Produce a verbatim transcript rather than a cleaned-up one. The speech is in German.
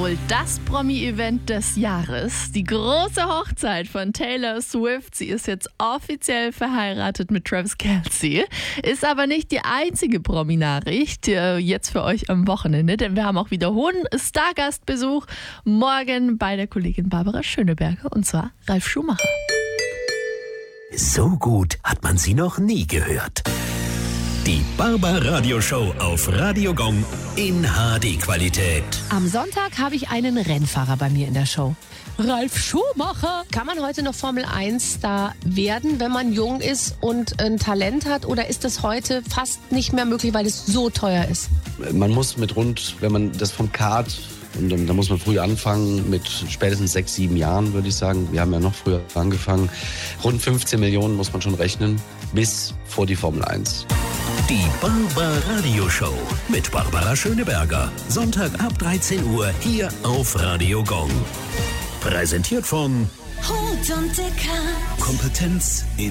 wohl das Promi-Event des Jahres. Die große Hochzeit von Taylor Swift. Sie ist jetzt offiziell verheiratet mit Travis Kelce. Ist aber nicht die einzige Promi-Nachricht jetzt für euch am Wochenende, denn wir haben auch wieder hohen Stargastbesuch morgen bei der Kollegin Barbara Schöneberger, und zwar Ralf Schumacher. So gut hat man sie noch nie gehört. Die Barbara-Radio-Show auf Radio Gong in H D-Qualität. Am Sonntag habe ich einen Rennfahrer bei mir in der Show. Ralf Schumacher. Kann man heute noch Formel eins Star werden, wenn man jung ist und ein Talent hat? Oder ist das heute fast nicht mehr möglich, weil es so teuer ist? Man muss mit rund, wenn man das vom Kart, und da muss man früh anfangen, mit spätestens sechs, sieben Jahren, würde ich sagen. Wir haben ja noch früher angefangen. Rund fünfzehn Millionen muss man schon rechnen, bis vor die Formel eins. Die Barbara-Radio-Show mit Barbara Schöneberger. Sonntag ab dreizehn Uhr hier auf Radio Gong. Präsentiert von Hut und Dicker. Kompetenz in